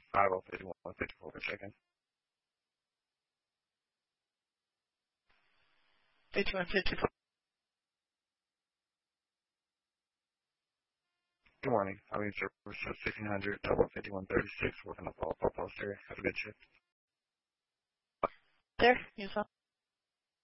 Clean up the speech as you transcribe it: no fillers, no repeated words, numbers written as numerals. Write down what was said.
5054 per check-in. 5154. Good morning. I'm in service of 1600, double 5136, working up all post area. Have a good shift. There, you saw.